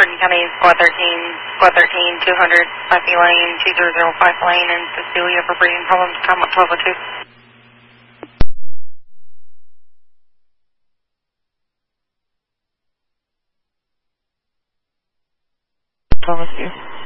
Hardin County, Squad 13, 200, Buffy Lane, 2005 Lane, and Cecilia for breathing problems, time up 1202. Thomas, you.